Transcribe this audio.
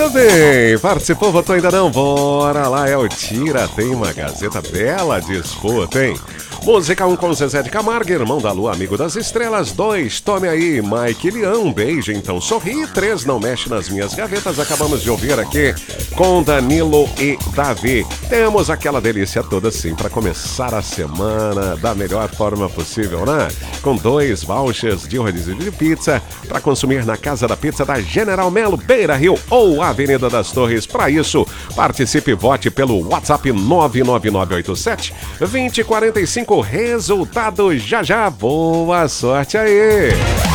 também. Participou, votou ainda não? Bora lá, é o Tira. Tem uma Gazeta bela disputa, hein? Música 1 com Zezé de Camargo, Irmão da Lua, Amigo das Estrelas. 2, Tome Aí, Mike Leão, Beijo, Então Sorri. 3, Não Mexe nas Minhas Gavetas. Acabamos de ouvir aqui com Danilo e Davi. Temos aquela delícia toda sim para começar a semana da melhor forma possível, né? Com 2 vouchers de rodízio de pizza para consumir na Casa da Pizza da General Melo, Beira Rio ou Avenida das Torres. Para isso, participe e vote pelo WhatsApp 99987 2045. Resultado já já. Boa sorte aí!